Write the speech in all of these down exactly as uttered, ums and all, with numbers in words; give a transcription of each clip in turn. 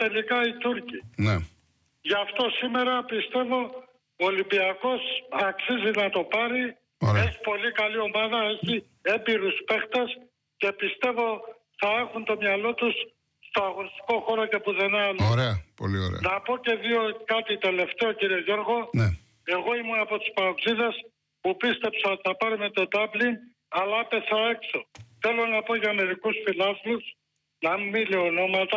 τελικά οι Τούρκοι. Ναι. Γι' αυτό σήμερα πιστεύω ο Ολυμπιακός αξίζει να το πάρει. Ωραία. Έχει πολύ καλή ομάδα, έχει έμπειρους παίχτες και πιστεύω θα έχουν το μυαλό τους στο αγωνιστικό χώρο και πουθενά άλλο. Ωραία, πολύ ωραία. Να πω και δύο κάτι τελευταίο, κύριε Γιώργο. Ναι. Εγώ ήμουν από τους Παοξίδες που πίστεψα ότι θα πάρουμε το Ντάμπλιν, αλλά έπεσα έξω. Θέλω να πω για μερικούς φιλάθλους, να μην μιλήσω ονόματα,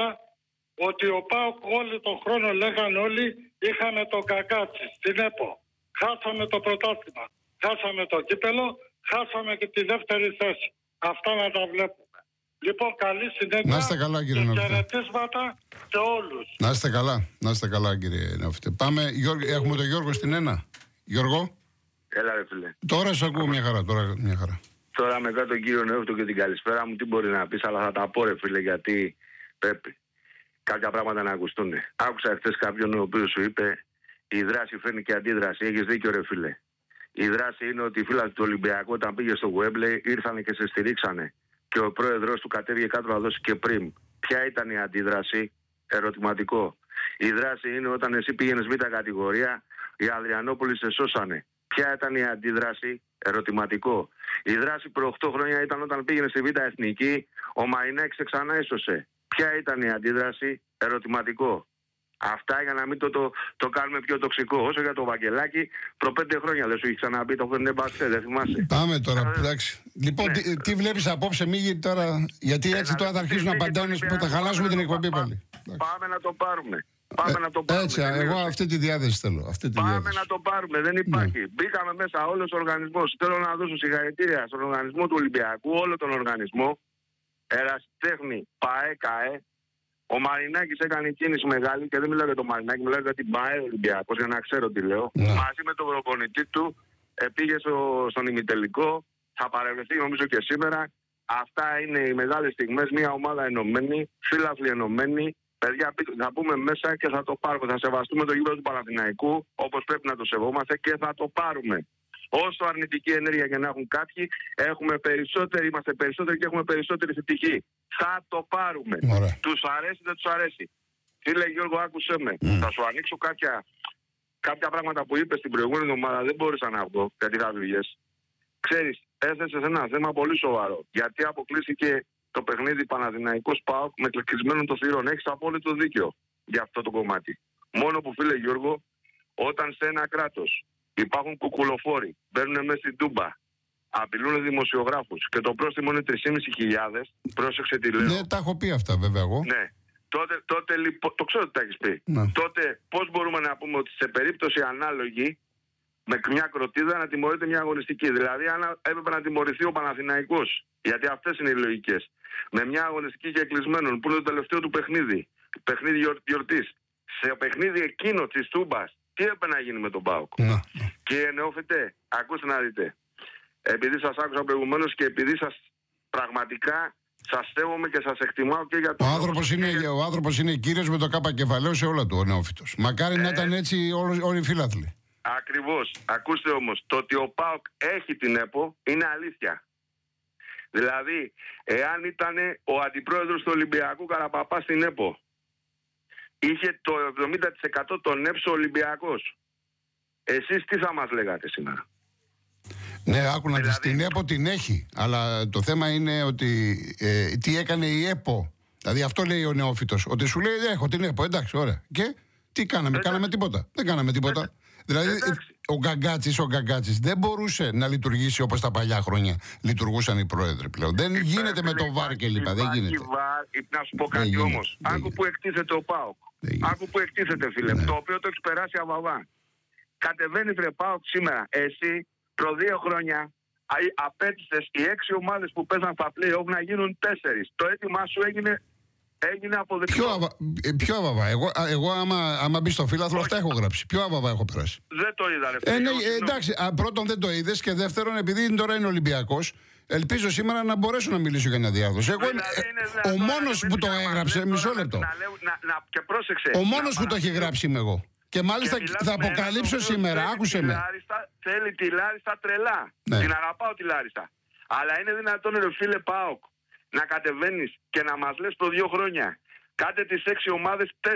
ότι ο ΠΑΟΚ όλο τον χρόνο λέγανε όλοι είχαμε τον Καγκάτσι στην ΕΠΟ. Χάσαμε το πρωτάθλημα, χάσαμε το κύπελο, χάσαμε και τη δεύτερη θέση. Αυτά να τα βλέπουμε. Λοιπόν, καλή συνέχεια. Να είστε καλά, κύριε Νεοφύτη. Χαιρετίσματα σε όλους. Να είστε καλά, να είστε καλά, κύριε Νεοφύτη. Πάμε, Γιώργο, έχουμε τον Γιώργο στην ένα. Γιώργο. Έλα ρε φίλε. Τώρα σε ακούω μια χαρά, τώρα μια χαρά. Τώρα μετά τον κύριο Νεόφυτο και την καλησπέρα μου, τι μπορεί να πεις, αλλά θα τα πω ρε φίλε, γιατί πρέπει κάποια πράγματα να ακουστούν. Άκουσα χθες κάποιον ο οποίος σου είπε η δράση φέρνει και αντίδραση. Έχεις δίκιο ρε φίλε. Η δράση είναι ότι οι φίλοι του Ολυμπιακού όταν πήγε στο Γουέμπλεϊ ήρθανε και σε στηρίξανε. Και ο πρόεδρος του κατέβηκε κάτω να δώσει και πριν. Ποια ήταν η αντίδραση? Ερωτηματικό. Η δράση είναι όταν εσύ πήγαινες β' κατηγορία, οι Αδριανόπολοι σε σώσανε. Ποια ήταν η αντίδραση? Ερωτηματικό. Η δράση προ οκτώ χρόνια ήταν όταν πήγαινε στη Β' Εθνική, ο Μαρινάκης ξανά έσωσε. Ποια ήταν η αντίδραση? Ερωτηματικό. Αυτά για να μην το, το, το κάνουμε πιο τοξικό. Όσο για το Βαγγελάκι, προ πέντε χρόνια δεν σου έχει ξαναπεί το Φενεμπαχτσέ, δεν θυμάσαι? Πάμε τώρα, εντάξει. Λοιπόν, ναι. τι, τι βλέπεις απόψε, μη τώρα. Γιατί έτσι τώρα θα αρχίσουν να απαντάνε που θα χαλάσουμε την εκπομπή πάλι. Πάμε να το πάρουμε. Πάμε ε, να το πάρουμε. Έτσι, εγώ αυτή τη διάθεση θέλω. Αυτή τη Πάμε διάθεση. να το πάρουμε, δεν υπάρχει. Ναι. Μπήκαμε μέσα όλος ο οργανισμός. Θέλω να δώσω συγχαρητήρια στον οργανισμό του Ολυμπιακού, όλο τον οργανισμό. Ερασιτέχνη, ΠΑΕ, ΚΑΕ. Ο Μαρινάκης έκανε κίνηση μεγάλη και δεν μιλάω για τον Μαρινάκη, μιλάω για την ΠΑΕ Ολυμπιακός, για να ξέρω τι λέω. Ναι. Μαζί με τον προπονητή του ε, πήγε στο, στον ημιτελικό, θα παρευρεθεί νομίζω και σήμερα. Αυτά είναι οι μεγάλες στιγμές, μια ομάδα ενωμένη, φίλαθλοι ενωμένοι. Παιδιά, θα πούμε μέσα και θα το πάρουμε. Θα σεβαστούμε το γήπεδο του Παναθηναϊκού όπως πρέπει να το σεβόμαστε και θα το πάρουμε. Όσο αρνητική ενέργεια και να έχουν κάποιοι, έχουμε περισσότεροι, είμαστε περισσότεροι και έχουμε περισσότερη θετική. Θα το πάρουμε. Τους αρέσει, δεν τους αρέσει. Φίλε Γιώργο, άκουσέ με. Mm. Θα σου ανοίξω κάποια, κάποια πράγματα που είπες την προηγούμενη εβδομάδα. Δεν μπόρεσα να βγω γιατί θα βγες. Ξέρεις, έθεσες ένα θέμα πολύ σοβαρό. Γιατί αποκλείστηκε το παιχνίδι Παναθηναϊκός ΠΑΟΚ με κλεισμένο το θυρών. Έχεις απόλυτο δίκιο για αυτό το κομμάτι. Μόνο που φίλε Γιώργο, όταν σε ένα κράτος υπάρχουν κουκουλοφόροι, μπαίνουν μέσα στην Τούμπα, απειλούν δημοσιογράφους και το πρόστιμο είναι τρεις χιλιάδες πεντακόσιες, πρόσεξε τι λέω. Ναι, τα έχω πει αυτά βέβαια εγώ. Ναι. Τότε, τότε λοιπόν, το ξέρω ότι τα έχεις πει. Ναι. Τότε πώς μπορούμε να πούμε ότι σε περίπτωση ανάλογη με μια κροτίδα να τιμωρείται μια αγωνιστική? Δηλαδή αν έπρεπε να τιμωρηθεί ο Παναθηναϊκός, γιατί αυτές είναι οι λογικές, με μια αγωνιστική και κλεισμένων που είναι το τελευταίο του παιχνίδι, παιχνίδι γιορτής, σε παιχνίδι εκείνο της Τούμπας, τι έπρεπε να γίνει με τον ΠΑΟΚ? Ναι. Κύριε Νεόφυτε, ακούστε να δείτε. Επειδή σας άκουσα προηγουμένως και επειδή σας πραγματικά σας σέβομαι και σας εκτιμάω και για το... Ο άνθρωπος είναι, για... ο άνθρωπος είναι κύριος με το κάπα κεφαλαίο σε όλα του ο Νεόφυτος. Μακάρι ε... να ήταν έτσι όλοι, όλοι οι φίλαθλοι. Ακριβώς. Ακούστε όμως, το ότι ο ΠΑΟΚ έχει την ΕΠΟ είναι αλήθεια. Δηλαδή, εάν ήταν ο αντιπρόεδρος του Ολυμπιακού Καραπαπά στην ΕΠΟ, είχε το εβδομήντα τοις εκατό των έψω Ολυμπιακός, εσείς τι θα μας λέγατε σήμερα? Ναι, άκου να δηλαδή... την ΕΠΟ την έχει, αλλά το θέμα είναι ότι ε, τι έκανε η ΕΠΟ. Δηλαδή αυτό λέει ο Νεόφυτος, ότι σου λέει έχω την ΕΠΟ, εντάξει, ωραία. Και τι κάναμε, εντάξει. Κάναμε τίποτα. Δεν κάναμε τίποτα. Εντάξει. Δηλαδή εντάξει. ο Γκαγκάτσης, ο Γκαγκάτσης δεν μπορούσε να λειτουργήσει όπως τα παλιά χρόνια λειτουργούσαν οι πρόεδροι πλέον. Δεν υπάρχει, γίνεται με το βάρ και λοιπά. Δεν γίνεται. Βάρ, να σου πω κάτι όμως. Άκου που εκτίθεται ο ΠΑΟΚ. Άκου που εκτίθεται, φίλε. Ναι. Το οποίο το έχει περάσει αβαβά. Κατεβαίνει βρε ΠΑΟΚ σήμερα. Εσύ προ δύο χρόνια απέτησες οι έξι ομάδες που παίζαν στα play-off να γίνουν τέσσερις. Το αίτημά σου έγινε, έγινε αποδεκτό. Ποιο, αβα, ποιο αβαβά? Εγώ, εγώ άμα, άμα μπει στο φύλαθλο, αυτά έχω γράψει. Ποιο αβαβά έχω περάσει? Δεν το είδα, ρε ε, ναι, ε, εντάξει, α, πρώτον δεν το είδες και δεύτερον, επειδή τώρα είναι Ολυμπιακός, ελπίζω σήμερα να μπορέσω να μιλήσω για μια διάδοση. Εγώ, δηλαδή, ε, ο μόνος που το έγραψε, μισό λεπτό. Να, να, να, και πρόσεξε, ο μόνος που το έχει γράψει είμαι εγώ. Και μάλιστα και θα αποκαλύψω σήμερα, άκουσε με. Λάριστα, θέλει τη Λάριστα τρελά. Ναι. Την αγαπάω τη Λάριστα. Αλλά είναι δυνατόν, ρε φίλε ΠΑΟΚ, να κατεβαίνεις και να μας λες προ δύο χρόνια. Κάντε τις έξι ομάδες